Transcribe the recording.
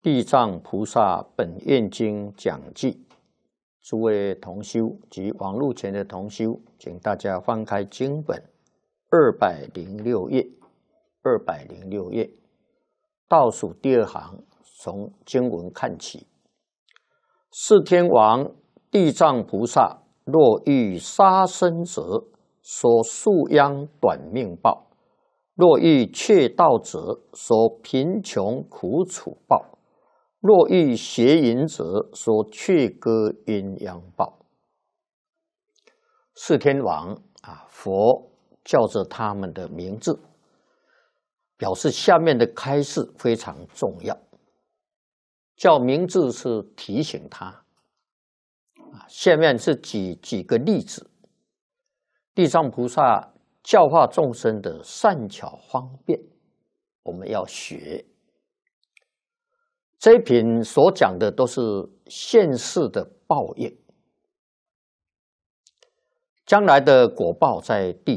地藏菩萨本愿经讲记，诸位同修及网络前的同修，请大家翻开经本206页，206页倒数第2行，从经文看起。四天王地藏菩萨若欲杀生者，说树殃短命报；若欲窃盗者，说贫穷苦楚报；若欲邪淫者，说雀歌鸳鸯报。四天王佛叫着他们的名字，表示下面的开示非常重要。叫名字是提醒他，下面是举几个例子。地藏菩萨教化众生的善巧方便，我们要学。这一品所讲的都是现世的报应，将来的果报在地